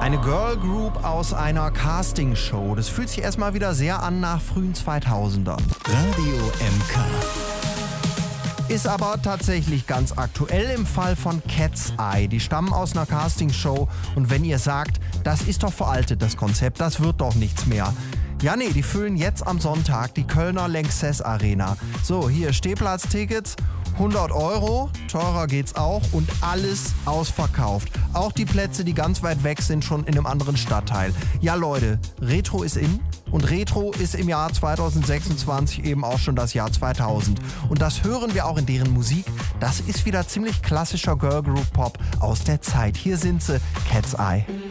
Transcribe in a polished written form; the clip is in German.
Eine Girl Group aus einer Castingshow. Das fühlt sich erstmal wieder sehr an nach frühen 2000ern. Radio MK. Ist aber tatsächlich ganz aktuell im Fall von Cat's Eye. Die stammen aus einer Castingshow und wenn ihr sagt, das ist doch veraltet, das Konzept, das wird doch nichts mehr. Ja, nee, die füllen jetzt am Sonntag die Kölner Lanxess Arena. So, hier Stehplatztickets, 100 €, teurer geht's auch und alles ausverkauft. Auch die Plätze, die ganz weit weg sind, schon in einem anderen Stadtteil. Ja Leute, Retro ist in und Retro ist im Jahr 2026 eben auch schon das Jahr 2000. Und das hören wir auch in deren Musik. Das ist wieder ziemlich klassischer Girl Group Pop aus der Zeit. Hier sind sie, Cat's Eye.